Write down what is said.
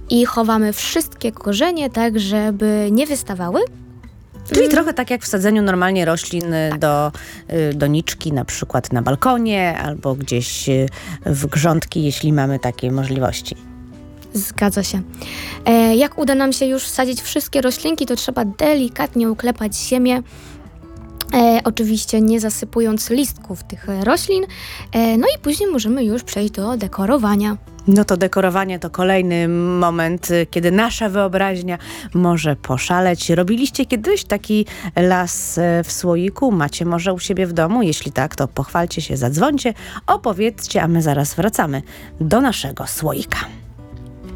i chowamy wszystkie korzenie tak, żeby nie wystawały. Czyli trochę tak jak w sadzeniu normalnie roślin do doniczki, na przykład na balkonie albo gdzieś w grządki, jeśli mamy takie możliwości. Zgadza się. Jak uda nam się już wsadzić wszystkie roślinki, to trzeba delikatnie uklepać ziemię, oczywiście nie zasypując listków tych roślin. No i później możemy już przejść do dekorowania. No to dekorowanie to kolejny moment, kiedy nasza wyobraźnia może poszaleć. Robiliście kiedyś taki las w słoiku? Macie może u siebie w domu? Jeśli tak, to pochwalcie się, zadzwońcie, opowiedzcie, a my zaraz wracamy do naszego słoika.